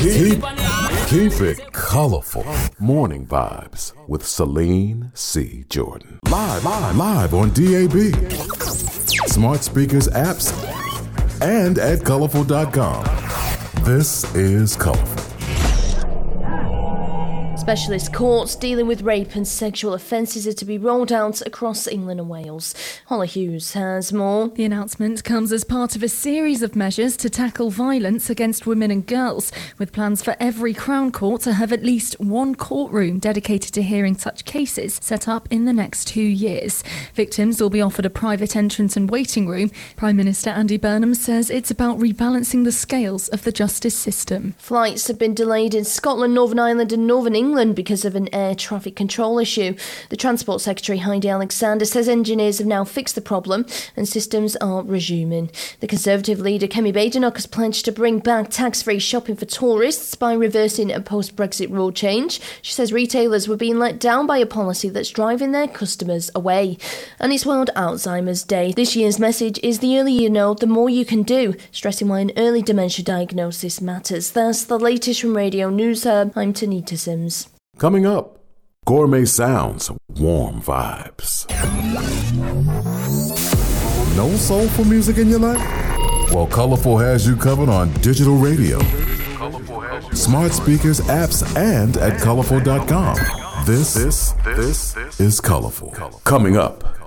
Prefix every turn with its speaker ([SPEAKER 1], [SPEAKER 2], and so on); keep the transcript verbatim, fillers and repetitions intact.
[SPEAKER 1] Keep, keep it colorful. Morning Vibes with Celine C. Jordan. Live, live, live on D A B, smart speakers, apps, and at colorful dot com. This is Colorful.
[SPEAKER 2] Specialist courts dealing with rape and sexual offences are to be rolled out across England and Wales. Holly Hughes has more.
[SPEAKER 3] The announcement comes as part of a series of measures to tackle violence against women and girls, with plans for every Crown Court to have at least one courtroom dedicated to hearing such cases set up in the next two years. Victims will be offered a private entrance and waiting room. Prime Minister Andy Burnham says it's about rebalancing the scales of the justice system.
[SPEAKER 2] Flights have been delayed in Scotland, Northern Ireland and Northern England because of an air traffic control issue. The Transport Secretary Heidi Alexander says engineers have now fixed the problem and systems are resuming. The Conservative leader Kemi Badenoch has pledged to bring back tax-free shopping for tourists by reversing a post-Brexit rule change. She says retailers were being let down by a policy that's driving their customers away. And it's World Alzheimer's Day. This year's message is the earlier you know, the more you can do, stressing why an early dementia diagnosis matters. That's the latest from Radio News Hub. I'm Tanita Sims.
[SPEAKER 1] Coming up, gourmet sounds, warm vibes. No soulful music in your life? Well, Colorful has you covered on digital radio, smart speakers, apps, and at colorful dot com. This, this, this is Colorful. Coming up.